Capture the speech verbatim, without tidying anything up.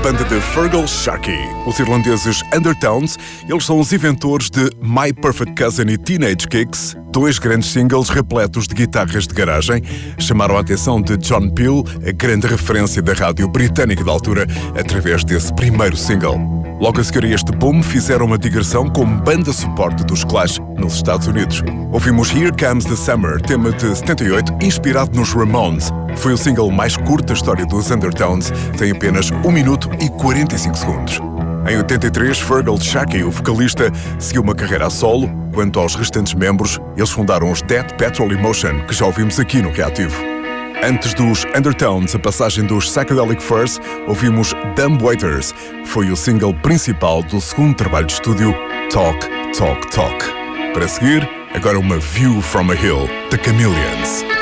banda de Feargal Sharkey. Os irlandeses Undertones, eles são os inventores de My Perfect Cousin e Teenage Kicks, dois grandes singles repletos de guitarras de garagem. Chamaram a atenção de John Peel, a grande referência da rádio britânica da altura, através desse primeiro single. Logo a seguir a este boom, fizeram uma digressão como banda suporte dos Clash nos Estados Unidos. Ouvimos Here Comes the Summer, tema de setenta e oito, inspirado nos Ramones. Foi o single mais curto da história dos Undertones, tem apenas um minuto e quarenta e cinco segundos. Em oitenta e três, Feargal Sharkey, o vocalista, seguiu uma carreira a solo. Quanto aos restantes membros, eles fundaram os Dead Petrol Emotion, que já ouvimos aqui no Reativo. Antes dos Undertones, a passagem dos Psychedelic Furs, ouvimos Dumb Waiters. Foi o single principal do segundo trabalho de estúdio, Talk, Talk, Talk. Para seguir, agora uma View from a Hill, The Chameleons.